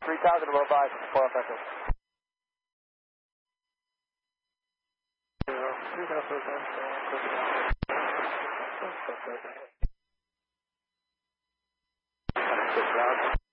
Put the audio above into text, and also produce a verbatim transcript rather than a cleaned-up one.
three thousand above five, four off echo. three thousand.